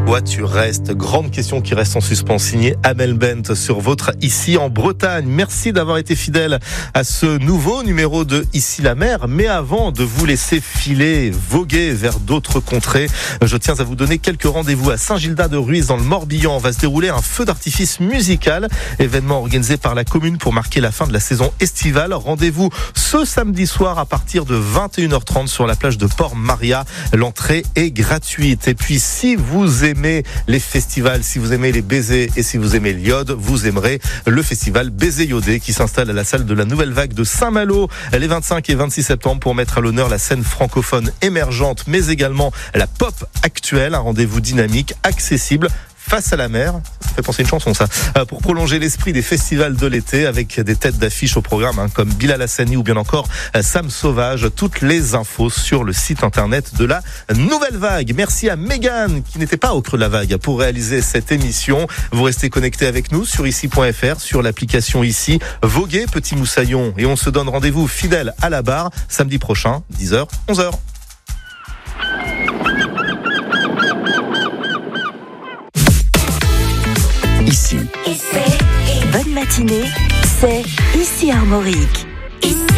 Pourquoi tu restes? Grande question qui reste en suspens, signé Amel Bent sur votre Ici en Bretagne. Merci d'avoir été fidèle à ce nouveau numéro de Ici la mer. Mais avant de vous laisser filer, voguer vers d'autres contrées, je tiens à vous donner quelques rendez-vous à Saint-Gildas-de-Ruisse dans le Morbihan. Va se dérouler un feu d'artifice musical, événement organisé par la commune pour marquer la fin de la saison estivale. Rendez-vous ce samedi soir à partir de 21h30 sur la plage de Port-Maria. L'entrée est gratuite. Et puis si vous aimez les festivals, si vous aimez les baisers et si vous aimez l'iode, vous aimerez le festival Baiser Iodé qui s'installe à la salle de la Nouvelle Vague de Saint-Malo les 25 et 26 septembre pour mettre à l'honneur la scène francophone émergente mais également la pop actuelle. Un rendez-vous dynamique, accessible, face à la mer. Ça fait penser une chanson, ça. Pour prolonger l'esprit des festivals de l'été avec des têtes d'affiche au programme comme Bilal Hassani ou bien encore Sam Sauvage. Toutes les infos sur le site internet de la Nouvelle Vague. Merci à Mégane qui n'était pas au creux de la vague pour réaliser cette émission. Vous restez connectés avec nous sur ici.fr, sur l'application Ici. Voguez, petit moussaillon. Et on se donne rendez-vous fidèle à la barre samedi prochain, 10h, 11h. Ici. Bonne matinée, c'est Ici Armorique.